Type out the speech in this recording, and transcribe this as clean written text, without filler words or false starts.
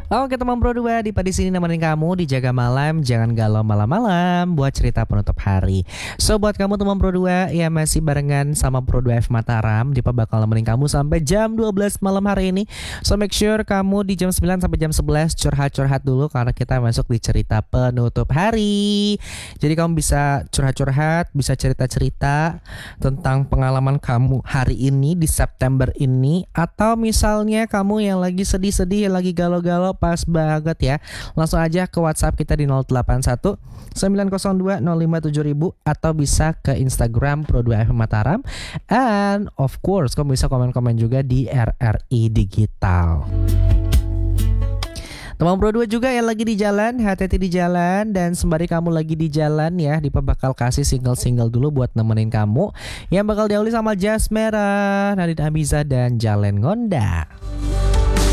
Oke teman Bro 2, Dipa di sini nemenin kamu di Jaga Malam, jangan galau malam-malam buat cerita penutup hari. So buat kamu teman Bro 2 ya masih barengan sama Bro 2 F Mataram, Dipa bakal nemenin kamu sampai jam 12 malam hari ini. So make sure kamu di jam 9 sampai jam 11 curhat-curhat dulu karena kita masuk di cerita penutup hari. Jadi kamu bisa curhat-curhat, bisa cerita-cerita tentang pengalaman kamu hari ini di September ini, atau misalnya kamu yang lagi sedih-sedih, lagi galau-galau, pas banget ya. Langsung aja ke WhatsApp kita di 081 902 057 atau bisa ke Instagram Pro2F Mataram. And of course kamu bisa komen-komen juga di RRI Digital. Teman Bro 2 juga yang lagi di jalan, hati-hati di jalan. Dan sembari kamu lagi di jalan ya, Dipa bakal kasih single-single dulu buat nemenin kamu, yang bakal diawali sama Jas Merah, Nadine Amiza dan Jalen Ngonda.